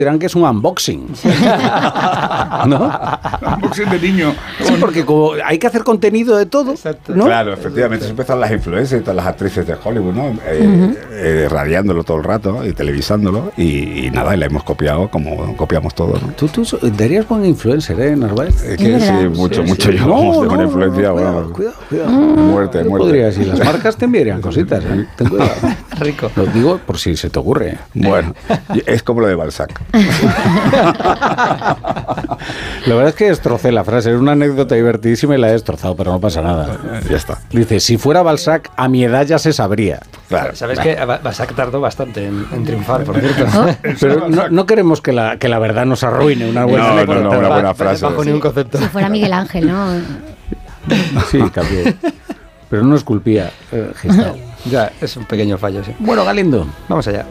dirán que es un unboxing. ¿No? Unboxing de niño. Sí, porque como hay que hacer contenido de todo, ¿no? Claro, efectivamente. Se empezaron las influencers, todas las actrices de Hollywood, ¿no? Radiándolo todo el rato y televisándolo. Y nada, y la hemos copiado como copiamos todo, ¿no? Tú darías buen influencer, Narváez. Sí, mucho llevamos de buena influencia. Cuidado. Muerte. Podrías, y las marcas te enviarían cositas, ¿eh? Ten cuidado. Rico. Lo digo por si se te ocurre. Bueno, es como lo de Balzac. La verdad es que destrocé la frase. Era una anécdota divertidísima y la he destrozado, pero no pasa nada. Ya está. Dice, si fuera Balzac, a mi edad ya se sabría. Claro. ¿Sabes que Balzac tardó bastante en triunfar, por cierto? Pero no queremos que la verdad nos arruine una buena anécdota. No, una buena frase. Bajo ningún concepto. Si fuera Miguel Ángel, ¿no? Sí, también. Pero no esculpía Gestao. Ya, es un pequeño fallo, sí. Bueno, Galindo. Vamos allá.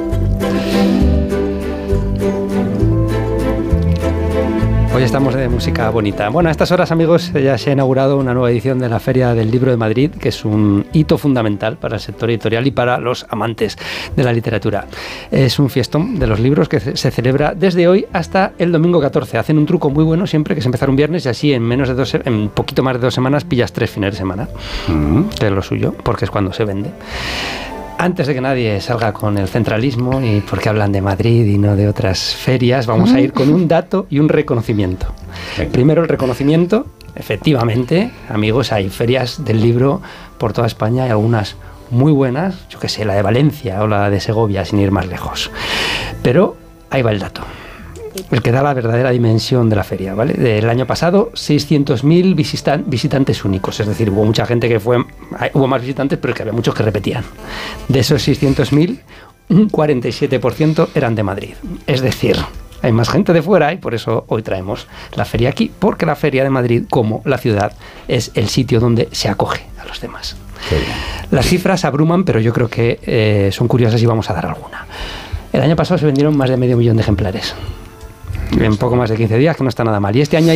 Hoy estamos de música bonita. Bueno, a estas horas, amigos, ya se ha inaugurado una nueva edición de la Feria del Libro de Madrid, que es un hito fundamental para el sector editorial y para los amantes de la literatura. Es un fiestón de los libros que se celebra desde hoy hasta el domingo 14. Hacen un truco muy bueno siempre, que es empezar un viernes y así en poquito más de 2 semanas pillas 3 fines de semana, que es lo suyo, porque es cuando se vende. Antes de que nadie salga con el centralismo y porque hablan de Madrid y no de otras ferias, vamos a ir con un dato y un reconocimiento. Primero el reconocimiento. Efectivamente, amigos, hay ferias del libro por toda España, hay algunas muy buenas, yo que sé, la de Valencia o la de Segovia, sin ir más lejos. Pero ahí va el dato, el que da la verdadera dimensión de la feria, ¿vale? Del año pasado, 600.000 visitantes únicos, es decir, hubo mucha gente que fue, hubo más visitantes, pero que había muchos que repetían. De esos 600.000, un 47% eran de Madrid, es decir, hay más gente de fuera y por eso hoy traemos la feria aquí, porque la Feria de Madrid, como la ciudad, es el sitio donde se acoge a los demás. Las cifras abruman, pero yo creo que son curiosas y vamos a dar alguna. El año pasado se vendieron más de 500.000 de ejemplares. En poco más de 15 días, que no está nada mal. Y este año hay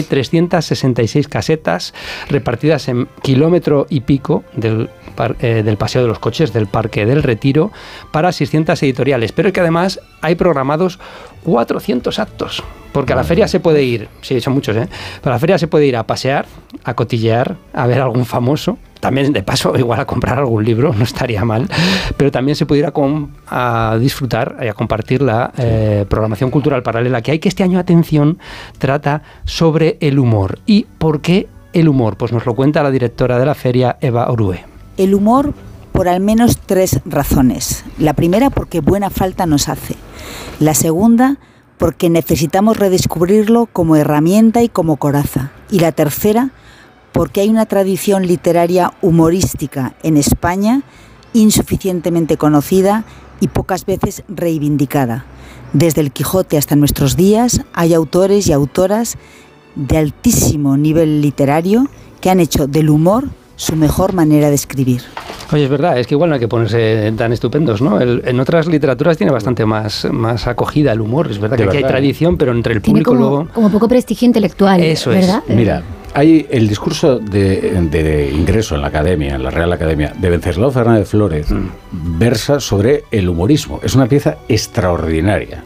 366 casetas repartidas en kilómetro y pico del Paseo de los Coches, del Parque del Retiro, para 600 editoriales. Pero que además hay programados 400 actos. Porque a la feria se puede ir, sí, son muchos, pero a la feria se puede ir a pasear, a cotillear, a ver a algún famoso. También, de paso, igual a comprar algún libro, no estaría mal. Pero también se puede ir a disfrutar y a compartir la programación cultural paralela que hay, que este año, atención, trata sobre el humor. ¿Y por qué el humor? Pues nos lo cuenta la directora de la feria, Eva Orue. El humor, por al menos 3 razones. La primera, porque buena falta nos hace. La segunda, porque necesitamos redescubrirlo como herramienta y como coraza. Y la tercera, porque hay una tradición literaria humorística en España insuficientemente conocida y pocas veces reivindicada. Desde el Quijote hasta nuestros días hay autores y autoras de altísimo nivel literario que han hecho del humor su mejor manera de escribir. Oye, es verdad, es que igual no hay que ponerse tan estupendos, ¿no? En otras literaturas tiene bastante más acogida el humor, es verdad que aquí hay tradición, pero entre el público tiene luego... como poco prestigio intelectual, eso ¿verdad? Es. Mira, hay el discurso de ingreso en la Academia, en la Real Academia, de Venceslao Fernández Flórez, versa sobre el humorismo. Es una pieza extraordinaria.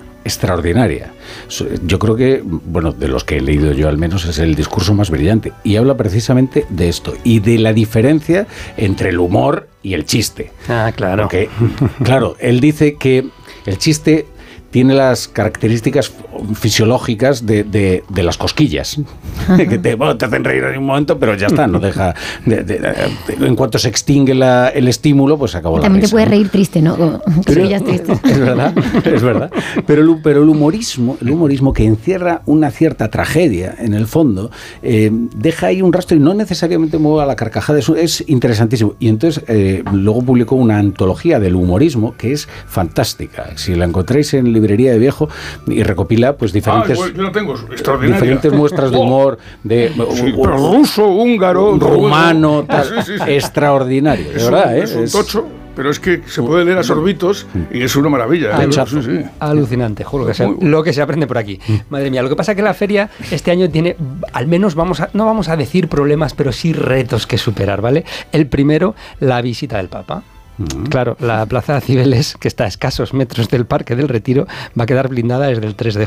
Yo creo que, bueno, de los que he leído yo al menos, es el discurso más brillante. Y habla precisamente de esto y de la diferencia entre el humor y el chiste. Ah, claro. Porque, claro, él dice que el chiste tiene las características fisiológicas de las cosquillas, que te hacen reír en un momento, pero ya está, no deja en cuanto se extingue el estímulo, pues acabó la risa. También te puedes reír triste, ¿no? Pero, triste. Es verdad. Pero el humorismo que encierra una cierta tragedia en el fondo, deja ahí un rastro y no necesariamente mueve a la carcajada. Es interesantísimo. Y entonces luego publicó una antología del humorismo que es fantástica. Si la encontráis en librería de viejo, y recopila pues diferentes, yo la tengo, extraordinaria. Diferentes muestras de humor, de ruso, húngaro, rumano, extraordinario, de verdad. Es un tocho, pero es que se puede leer a sorbitos y es una maravilla. Alucinante, juro lo que se aprende por aquí. Madre mía, lo que pasa es que la feria este año tiene, al menos no vamos a decir problemas, pero sí retos que superar, ¿vale? El primero, la visita del Papa. Claro, la plaza de Cibeles, que está a escasos metros del Parque del Retiro, va a quedar blindada desde el 3 de